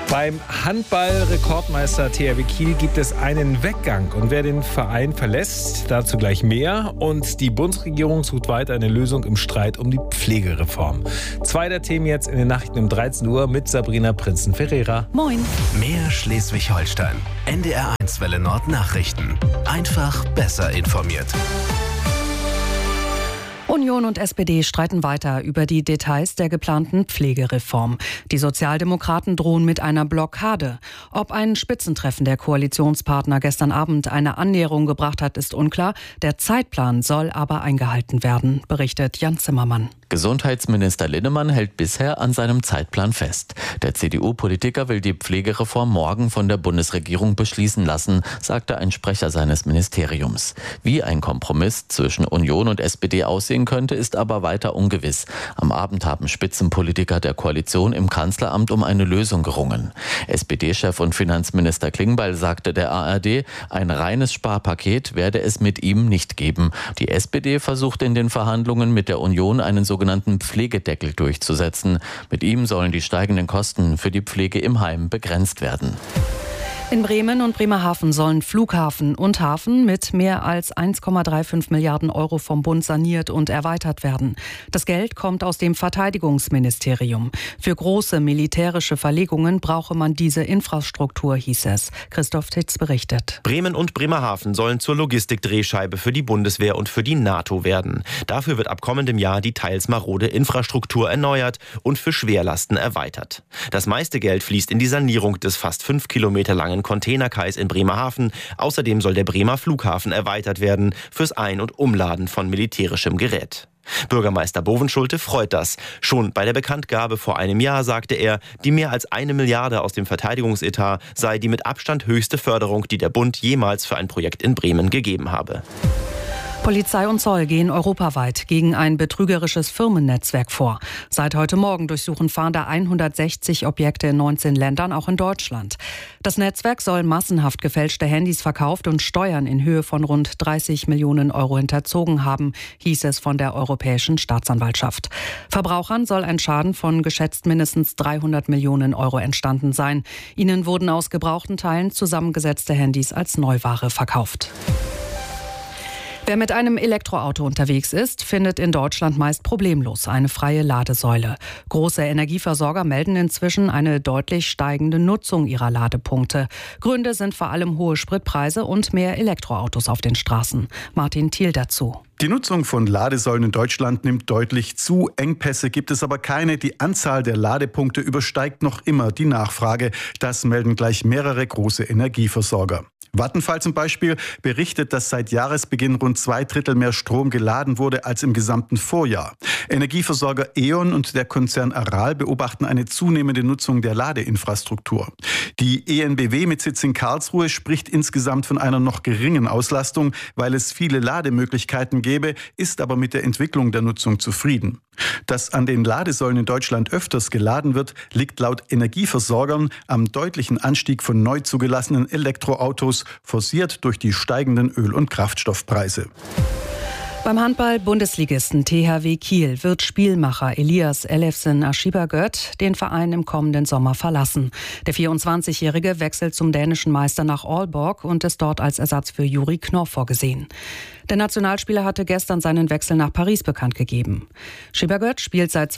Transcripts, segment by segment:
Beim Handball-Rekordmeister THW Kiel gibt es einen Weggang. Und wer den Verein verlässt, dazu gleich mehr. Und die Bundesregierung sucht weiter eine Lösung im Streit um die Pflegereform. 2 der Themen jetzt in den Nachrichten um 13 Uhr mit Sabrina Prinzen-Ferreira. Moin. Mehr Schleswig-Holstein. NDR1 Welle Nord Nachrichten. Einfach besser informiert. Union und SPD streiten weiter über die Details der geplanten Pflegereform. Die Sozialdemokraten drohen mit einer Blockade. Ob ein Spitzentreffen der Koalitionspartner gestern Abend eine Annäherung gebracht hat, ist unklar. Der Zeitplan soll aber eingehalten werden, berichtet Jan Zimmermann. Gesundheitsminister Linnemann hält bisher an seinem Zeitplan fest. Der CDU-Politiker will die Pflegereform morgen von der Bundesregierung beschließen lassen, sagte ein Sprecher seines Ministeriums. Wie ein Kompromiss zwischen Union und SPD aussehen könnte, ist aber weiter ungewiss. Am Abend haben Spitzenpolitiker der Koalition im Kanzleramt um eine Lösung gerungen. SPD-Chef und Finanzminister Klingbeil sagte der ARD, ein reines Sparpaket werde es mit ihm nicht geben. Die SPD versucht in den Verhandlungen mit der Union einen sogenannten Pflegedeckel durchzusetzen. Mit ihm sollen die steigenden Kosten für die Pflege im Heim begrenzt werden. In Bremen und Bremerhaven sollen Flughafen und Hafen mit mehr als 1,35 Milliarden Euro vom Bund saniert und erweitert werden. Das Geld kommt aus dem Verteidigungsministerium. Für große militärische Verlegungen brauche man diese Infrastruktur, hieß es. Christoph Titz berichtet. Bremen und Bremerhaven sollen zur Logistikdrehscheibe für die Bundeswehr und für die NATO werden. Dafür wird ab kommendem Jahr die teils marode Infrastruktur erneuert und für Schwerlasten erweitert. Das meiste Geld fließt in die Sanierung des fast 5 Kilometer langen Containerkais in Bremerhaven. Außerdem soll der Bremer Flughafen erweitert werden fürs Ein- und Umladen von militärischem Gerät. Bürgermeister Bovenschulte freut das. Schon bei der Bekanntgabe vor einem Jahr sagte er, die mehr als 1 Milliarde aus dem Verteidigungsetat sei die mit Abstand höchste Förderung, die der Bund jemals für ein Projekt in Bremen gegeben habe. Polizei und Zoll gehen europaweit gegen ein betrügerisches Firmennetzwerk vor. Seit heute Morgen durchsuchen Fahnder 160 Objekte in 19 Ländern, auch in Deutschland. Das Netzwerk soll massenhaft gefälschte Handys verkauft und Steuern in Höhe von rund 30 Millionen Euro hinterzogen haben, hieß es von der Europäischen Staatsanwaltschaft. Verbrauchern soll ein Schaden von geschätzt mindestens 300 Millionen Euro entstanden sein. Ihnen wurden aus gebrauchten Teilen zusammengesetzte Handys als Neuware verkauft. Wer mit einem Elektroauto unterwegs ist, findet in Deutschland meist problemlos eine freie Ladesäule. Große Energieversorger melden inzwischen eine deutlich steigende Nutzung ihrer Ladepunkte. Gründe sind vor allem hohe Spritpreise und mehr Elektroautos auf den Straßen. Martin Thiel dazu. Die Nutzung von Ladesäulen in Deutschland nimmt deutlich zu. Engpässe gibt es aber keine. Die Anzahl der Ladepunkte übersteigt noch immer die Nachfrage. Das melden gleich mehrere große Energieversorger. Vattenfall zum Beispiel berichtet, dass seit Jahresbeginn rund 2/3 mehr Strom geladen wurde als im gesamten Vorjahr. Energieversorger E.ON und der Konzern Aral beobachten eine zunehmende Nutzung der Ladeinfrastruktur. Die EnBW mit Sitz in Karlsruhe spricht insgesamt von einer noch geringen Auslastung, weil es viele Lademöglichkeiten gäbe, ist aber mit der Entwicklung der Nutzung zufrieden. Dass an den Ladesäulen in Deutschland öfters geladen wird, liegt laut Energieversorgern am deutlichen Anstieg von neu zugelassenen Elektroautos, forciert durch die steigenden Öl- und Kraftstoffpreise. Beim Handball-Bundesligisten THW Kiel wird Spielmacher Elias Elefsen Aschibagöt den Verein im kommenden Sommer verlassen. Der 24-Jährige wechselt zum dänischen Meister nach Aalborg und ist dort als Ersatz für Juri Knorr vorgesehen. Der Nationalspieler hatte gestern seinen Wechsel nach Paris bekannt gegeben. Schibagöt spielt seit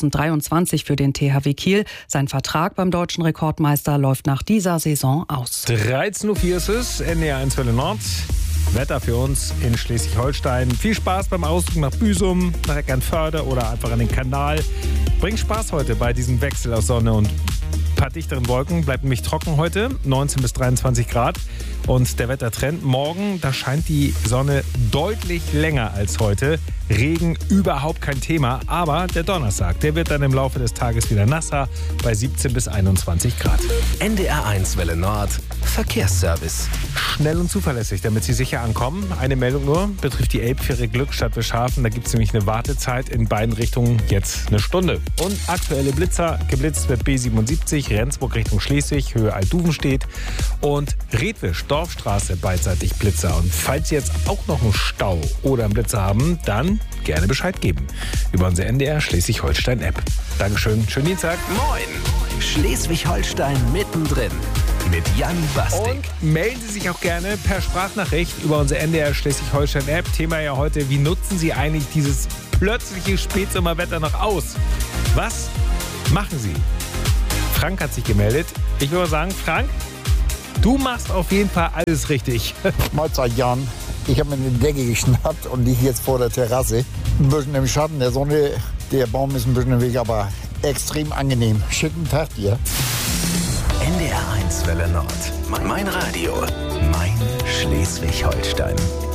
2023 für den THW Kiel. Sein Vertrag beim deutschen Rekordmeister läuft nach dieser Saison aus. 13.04 Uhr ist es, NDR1 Welle Nord. Wetter für uns in Schleswig-Holstein. Viel Spaß beim Ausflug nach Büsum, nach Eckernförde oder einfach an den Kanal. Bringt Spaß heute bei diesem Wechsel aus Sonne und ein paar dichteren Wolken. Bleibt nämlich trocken heute, 19 bis 23 Grad. Und der Wettertrend morgen, da scheint die Sonne deutlich länger als heute. Regen überhaupt kein Thema, aber der Donnerstag, der wird dann im Laufe des Tages wieder nasser bei 17 bis 21 Grad. NDR1 Welle Nord, Verkehrsservice. Schnell und zuverlässig, damit Sie sicher ankommen. Eine Meldung nur, betrifft die Elbfähre Glückstadt-Wilshaven. Da gibt es nämlich eine Wartezeit in beiden Richtungen, jetzt eine Stunde. Und aktuelle Blitzer, geblitzt wird B77, Rendsburg Richtung Schleswig, Höhe Altduvenstedt. Und Redwisch, Dorfstraße, beidseitig Blitzer. Und falls Sie jetzt auch noch einen Stau oder einen Blitzer haben, dann gerne Bescheid geben über unsere NDR Schleswig-Holstein-App. Dankeschön, schönen Dienstag. Moin! Schleswig-Holstein mittendrin mit Jan Bastik. Und melden Sie sich auch gerne per Sprachnachricht über unsere NDR Schleswig-Holstein-App. Thema ja heute, wie nutzen Sie eigentlich dieses plötzliche Spätsommerwetter noch aus? Was machen Sie? Frank hat sich gemeldet. Ich würde sagen, Frank, du machst auf jeden Fall alles richtig. Mahlzeit, Jan. Ich habe mir eine Decke geschnappt und liege jetzt vor der Terrasse. Ein bisschen im Schatten der Sonne. Der Baum ist ein bisschen im Weg, aber extrem angenehm. Schicken Tag dir. NDR 1 Welle Nord. Mein Radio. Mein Schleswig-Holstein.